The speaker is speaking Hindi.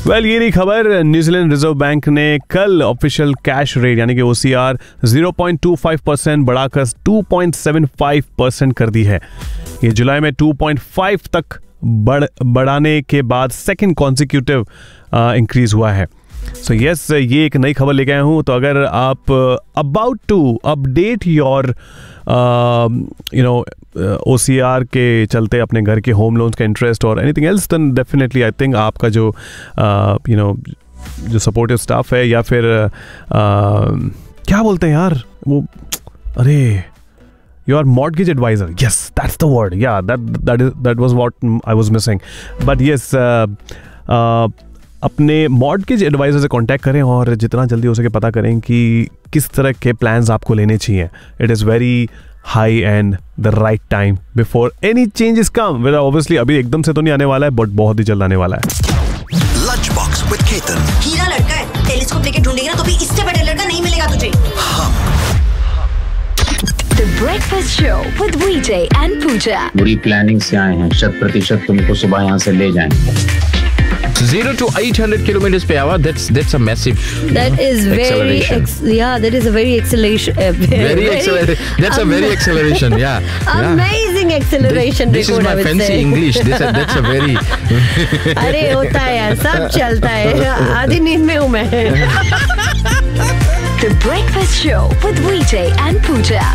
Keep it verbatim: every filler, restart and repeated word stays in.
वेल well, ये रही खबर। न्यूजीलैंड रिजर्व बैंक ने कल ऑफिशियल कैश रेट यानी कि OCR zero point two five percent बढ़ाकर two point seven five percent कर दी है। ये जुलाई में टू पॉइंट फाइव तक बढ़ बढ़ाने के बाद सेकंड कॉन्सिक्यूटिव इंक्रीज हुआ है। सो so यस yes, ये एक नई खबर लेके आया हूँ। तो अगर आप about to update your you know OCR के चलते अपने घर के होम लोन्स का इंटरेस्ट और anything else, then definitely I think आपका जो यू नो जो सपोर्टिव स्टाफ है या फिर uh, क्या बोलते हैं यार वो, अरे your mortgage adviser, yes that's the word, या that that is that was what I was missing. But yes अपने मॉर्टगेज एडवाइजर से कांटेक्ट करें और जितना जल्दी हो सके पता करें कि किस तरह के प्लान्स आपको लेने चाहिए। It is very high and the right time before any changes come. Well obviously अभी एकदम से तो नहीं आने वाला है, बट बहुत ही जल्द आने वाला है। Lunch box with Ketan. हीरा लड़का है, टेलीस्कोप लेके ढूंढेगा ना तो भी इससे बड़ा लड़का नहीं मिलेगा तुझे। The Breakfast Show with V J and Pooja. बुरी प्लानिंग से आए हैं, शत प्रतिशत तुमको सुबह यहाँ से ले जाएंगे। Zero to eight hundred kilometers per hour. That's that's a massive. That is very ex- yeah. That is a very acceleration. Uh, very, very acceleration. That's um, a very acceleration. Yeah. Amazing yeah. acceleration. This, this is my fancy say. English. This a, that's a very. अरे होता है यार, सब चलता है। आधी नींद में हूँ मैं। The Breakfast Show with V J and Pooja.